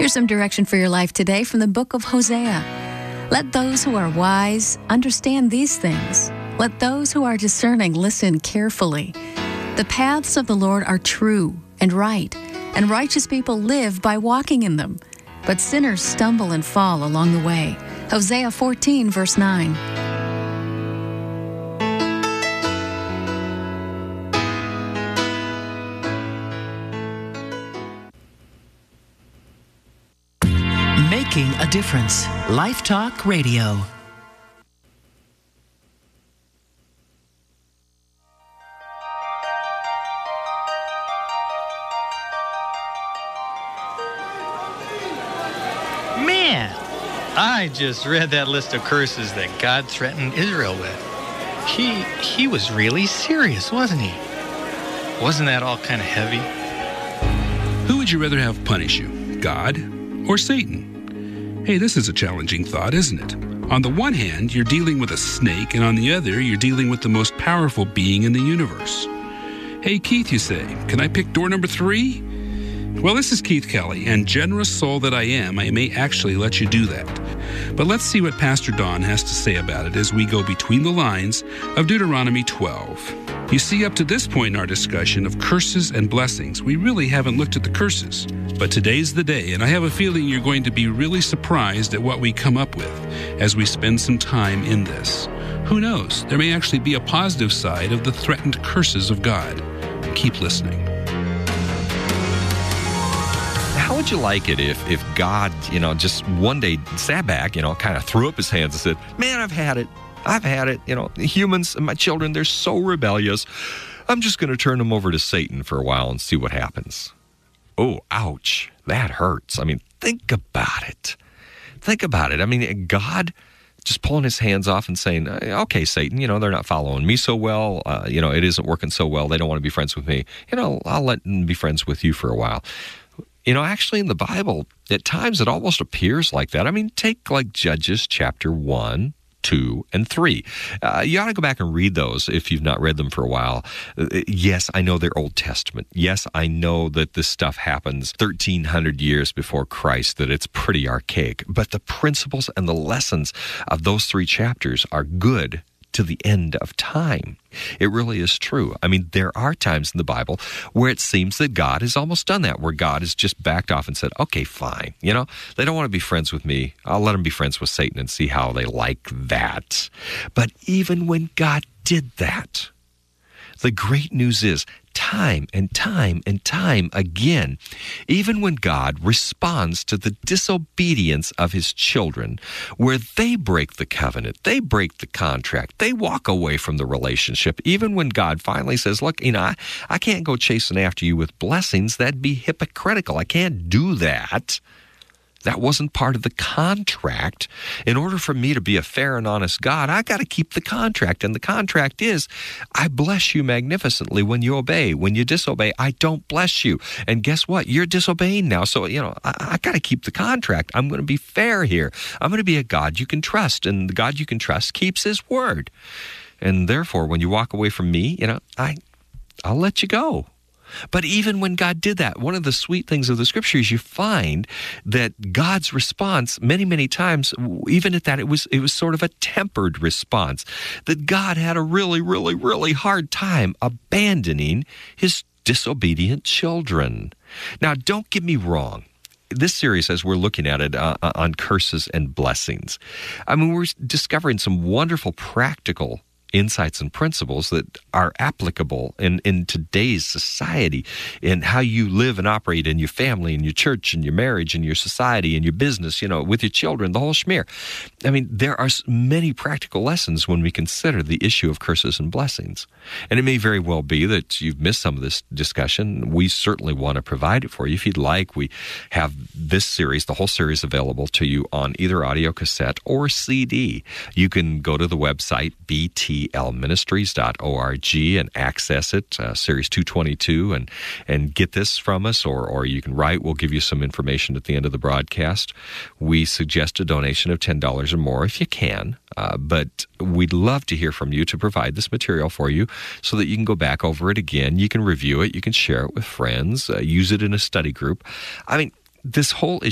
Here's some direction for your life today from the book of Hosea. Let those who are wise understand these things. Let those who are discerning listen carefully. The paths of the Lord are true and right, and righteous people live by walking in them. But sinners stumble and fall along the way. Hosea 14, verse 9. Making a difference. Life Talk Radio. Man, I just read that list of curses that God threatened Israel with. He was really serious, wasn't he? Wasn't that all kind of heavy? Who would you rather have punish you, God or Satan? Hey, this is a challenging thought, isn't it? On the one hand, you're dealing with a snake, and on the other, you're dealing with the most powerful being in the universe. Hey, Keith, you say, can I pick door number 3? Well, this is Keith Kelly, and generous soul that I am, I may actually let you do that. But let's see what Pastor Don has to say about it as we go between the lines of Deuteronomy 12. You see, up to this point in our discussion of curses and blessings, we really haven't looked at the curses. But today's the day, and I have a feeling you're going to be really surprised at what we come up with as we spend some time in this. Who knows? There may actually be a positive side of the threatened curses of God. Keep listening. How would you like it if God, just one day sat back, kind of threw up his hands and said, man, I've had it. Humans, my children, they're so rebellious. I'm just going to turn them over to Satan for a while and see what happens. Oh, ouch. That hurts. Think about it. God just pulling his hands off and saying, okay, Satan, they're not following me so well. It isn't working so well. They don't want to be friends with me. I'll let them be friends with you for a while. Actually in the Bible, at times it almost appears like that. Take like Judges chapter 1, 2, and 3. You ought to go back and read those if you've not read them for a while. Yes, I know they're Old Testament. Yes, I know that this stuff happens 1,300 years before Christ, that it's pretty archaic. But the principles and the lessons of those 3 chapters are good to the end of time. It really is true. There are times in the Bible where it seems that God has almost done that, where God has just backed off and said, okay, fine. They don't want to be friends with me. I'll let them be friends with Satan and see how they like that. But even when God did that, the great news is time and time and time again, even when God responds to the disobedience of his children, where they break the covenant, they break the contract, they walk away from the relationship, even when God finally says, look, I can't go chasing after you with blessings. That'd be hypocritical. I can't do that. That wasn't part of the contract. In order for me to be a fair and honest God, I got to keep the contract. And the contract is, I bless you magnificently when you obey. When you disobey, I don't bless you. And guess what? You're disobeying now. So, I got to keep the contract. I'm going to be fair here. I'm going to be a God you can trust. And the God you can trust keeps his word. And therefore, when you walk away from me, I'll let you go. But even when God did that, one of the sweet things of the Scripture is you find that God's response many, many times, even at that, it was sort of a tempered response, that God had a really, really, really hard time abandoning his disobedient children. Now, don't get me wrong. This series, as we're looking at it on curses and blessings, we're discovering some wonderful practical insights and principles that are applicable in today's society, in how you live and operate in your family, in your church, in your marriage, in your society, in your business, with your children, the whole schmear. There are many practical lessons when we consider the issue of curses and blessings. And it may very well be that you've missed some of this discussion. We certainly want to provide it for you. If you'd like, we have this series, the whole series, available to you on either audio cassette or CD. You can go to the website, btlministries.org, and access it, Series 222, and get this from us, or you can write. We'll give you some information at the end of the broadcast. We suggest a donation of $10 or more if you can, but we'd love to hear from you to provide this material for you so that you can go back over it again. You can review it. You can share it with friends. Use it in a study group. This whole